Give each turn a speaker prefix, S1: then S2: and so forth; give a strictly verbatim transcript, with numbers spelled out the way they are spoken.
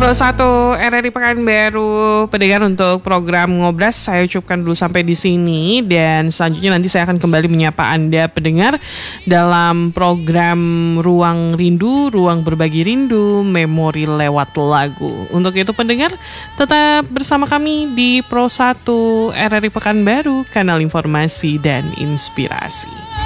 S1: Pro satu R R I Pekanbaru pendengar, untuk program Ngobras saya cukupkan dulu sampai di sini, dan selanjutnya nanti saya akan kembali menyapa Anda pendengar dalam program Ruang Rindu, Ruang Berbagi Rindu, Memori lewat lagu. Untuk itu pendengar, tetap bersama kami di Pro satu R R I Pekanbaru, kanal informasi dan inspirasi.